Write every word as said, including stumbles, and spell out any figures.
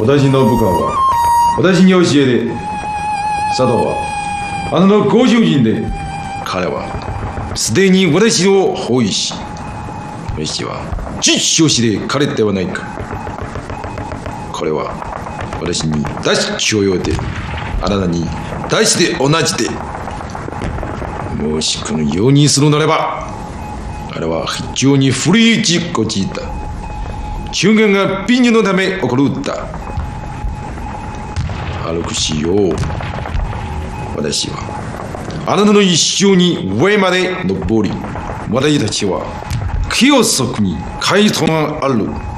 私の部下は私に教えて、佐藤はあなたのご主人で、彼はすでに私を包囲し、飯は実証しで彼ではないか。これは私に出し徴用で、あなたに出して同じで、もしこのようにするならば、あれは非常に古い事故だ。中間が貧乳のため起こるだ。歩くしよう。私はあなたの一生に上まで登り、私たちは清則に回答がある。